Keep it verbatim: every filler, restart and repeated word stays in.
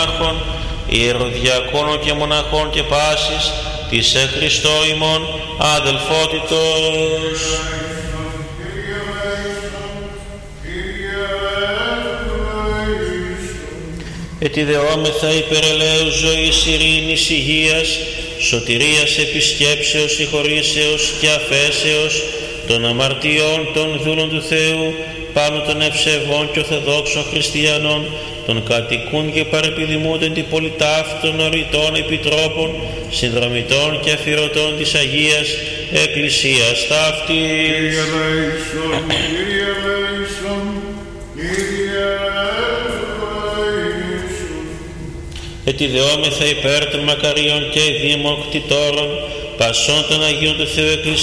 ιεροδιακόνων και μοναχών και πάσης της εν Χριστώ ημών αδελφότητος. Ετιδεόμεθα υπερελαίου ζωής, ειρήνης, υγείας, σωτηρίας, επισκέψεως, συγχωρήσεως και αφέσεως των αμαρτιών των δούλων του Θεού, πάνω των ευσεβών και ορθοδόξων χριστιανών, των κατοικούν και παρεπιδημούνται την πολυτάφτων ορειτών επιτρόπων, συνδρομητών και αφιερωτών της Αγίας Εκκλησίας ταύτης. Κύριε ελέησον, Κύριε ελέησον, Κύριε ελέησον. Ετιδεόμεθα υπέρ των μακαρίων και δήμων κτητόρων, πασών των Αγίων του Θεού Εκκλησίας,